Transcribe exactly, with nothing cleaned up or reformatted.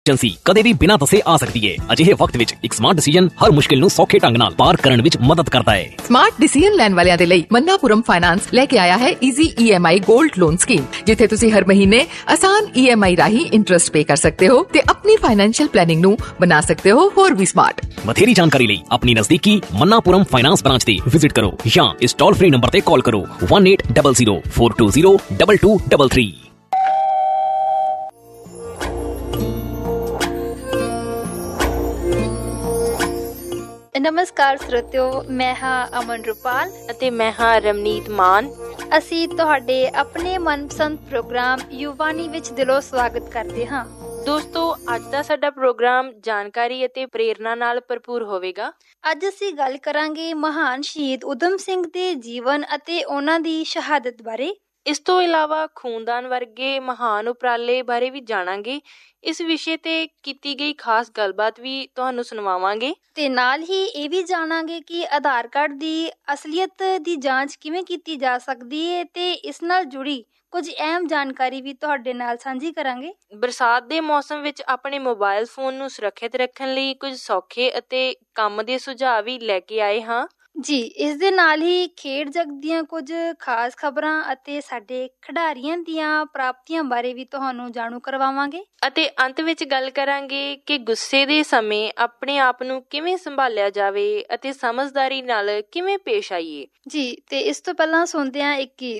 Agency ਕਦੇ ਵੀ ਬਿਨਾਂ ਦੱਸੇ ਆ ਸਕਦੀ ਹੈ। ਅਜਿਹੇ ਵਕਤ ਵਿੱਚ ਇੱਕ ਸਮਾਰਟ ਡਿਸੀਜਨ ਹਰ ਮੁਸ਼ਕਿਲ ਨੂੰ ਸੌਖੇ ਢੰਗ ਨਾਲ ਪਾਰ ਕਰਨ ਵਿੱਚ ਮਦਦ ਕਰਦਾ ਹੈ। ਸਮਾਰਟ ਡਿਸੀਜਨ ਲੈਣ ਵਾਲਿਆਂ ਦੇ ਲਈ ਮन्नापुरम ਫਾਈਨਾਂਸ ਲੈ ਕੇ ਆਇਆ ਹੈ easy E M I gold loan scheme, ਜਿੱਥੇ ਤੁਸੀਂ ਹਰ ਮਹੀਨੇ ਆਸਾਨ ਈ ਐਮ ਆਈ ਰਾਹੀਂ ਇੰਟਰਸਟ ਪੇ ਕਰ ਸਕਦੇ ਹੋ ਤੇ ਆਪਣੀ ਫਾਈਨੈਂਸ਼ੀਅਲ ਪਲੈਨਿੰਗ ਨੂੰ ਬਣਾ ਸਕਦੇ ਹੋ ਹੋਰ ਵੀ ਸਮਾਰਟ। ਬਥੇਰੀ ਜਾਣਕਾਰੀ ਲਈ ਆਪਣੀ ਨਜ਼ਦੀਕੀ मन्नापुरम ਫਾਈਨਾਂਸ ਬ੍ਰਾਂਚ ਤੇ ਵਿਜ਼ਿਟ ਕਰੋ ਜਾਂ ਇਸ ਟੋਲ ਫ੍ਰੀ ਨੰਬਰ ਤੇ ਕਾਲ ਕਰੋ one eight zero zero four two zero two two three three। ਨਮਸਕਾਰ ਸਰੋਤਿਓ, ਮੈਂ ਹਾਂ ਅਮਨ ਰੁਪਾਲ ਅਤੇ ਮੈਂ ਹਾਂ ਰਮਨੀਤ ਮਾਨ। ਅਸੀਂ ਤੁਹਾਡੇ ਆਪਣੇ ਮਨਪਸੰਦ ਪ੍ਰੋਗਰਾਮ ਯੁਵਾਨੀ ਵਿੱਚ ਦਿਲੋਂ ਸਵਾਗਤ ਕਰਦੇ ਹਾਂ। ਦੋਸਤੋ, ਅੱਜ ਦਾ ਸਾਡਾ ਪ੍ਰੋਗਰਾਮ ਜਾਣਕਾਰੀ ਅਤੇ ਪ੍ਰੇਰਨਾ ਨਾਲ ਭਰਪੂਰ ਹੋਵੇਗਾ। ਅੱਜ ਅਸੀਂ ਗੱਲ ਕਰਾਂਗੇ ਮਹਾਨ ਸ਼ਹੀਦ ਊਧਮ ਸਿੰਘ ਦੇ ਜੀਵਨ ਅਤੇ ਉਹਨਾਂ ਦੀ ਸ਼ਹਾਦਤ ਬਾਰੇ। ਇਸ ਤੋਂ ਇਲਾਵਾ ਖੂਨਦਾਨ ਵਰਗੇ ਮਹਾਨ ਉਪਰਾਲੇ ਬਾਰੇ ਵੀ ਜਾਣਾਂਗੇ। ਇਸ ਵਿਸ਼ੇ ਤੇ ਕੀਤੀ ਗਈ ਖਾਸ ਗੱਲਬਾਤ ਵੀ ਤੁਹਾਨੂੰ ਸੁਣਾਵਾਂਗੇ ਤੇ ਨਾਲ ਹੀ ਇਹ ਵੀ ਜਾਣਾਂਗੇ ਕਿ ਆਧਾਰ ਕਾਰਡ ਦੀ ਅਸਲੀਅਤ ਦੀ ਜਾਂਚ ਕਿਵੇਂ ਕੀਤੀ ਜਾ ਸਕਦੀ ਹੈ ਤੇ ਇਸ ਨਾਲ ਜੁੜੀ ਕੁਝ ਅਹਿਮ ਜਾਣਕਾਰੀ ਵੀ ਤੁਹਾਡੇ ਨਾਲ ਸਾਂਝੀ ਕਰਾਂਗੇ। ਬਰਸਾਤ ਦੇ ਮੌਸਮ ਵਿੱਚ ਆਪਣੇ ਮੋਬਾਈਲ ਫੋਨ ਨੂੰ ਸੁਰੱਖਿਅਤ ਰੱਖਣ ਲਈ ਕੁਝ ਸੌਖੇ ਅਤੇ ਕੰਮ ਦੇ ਸੁਝਾਅ ਵੀ ਲੈ ਕੇ ਆਏ ਹਾਂ ਜੀ। ਇਸ ਦੇ ਨਾਲ ਹੀ ਖੇਡ ਜਗਤ ਦੀਆਂ ਕੁਝ ਖਾਸ ਖਬਰਾਂ ਅਤੇ ਸਾਡੇ ਖਿਡਾਰੀਆਂ ਦੀਆਂ ਪ੍ਰਾਪਤੀਆਂ ਬਾਰੇ ਵੀ ਤੁਹਾਨੂੰ ਜਾਣੂ ਕਰਵਾਵਾਂਗੇ ਅਤੇ ਅੰਤ ਵਿੱਚ ਗੱਲ ਕਰਾਂਗੇ ਕਿ ਗੁੱਸੇ ਦੇ ਸਮੇਂ ਆਪਣੇ ਆਪ ਨੂੰ ਕਿਵੇਂ ਸੰਭਾਲਿਆ ਜਾਵੇ ਅਤੇ ਸਮਝਦਾਰੀ ਨਾਲ ਕਿਵੇਂ ਪੇਸ਼ ਆਈਏ ਜੀ। ਤੇ ਇਸ ਤੋਂ ਪਹਿਲਾਂ ਸੁਣਦੇ ਹਾਂ ਇੱਕ ਗੀਤ।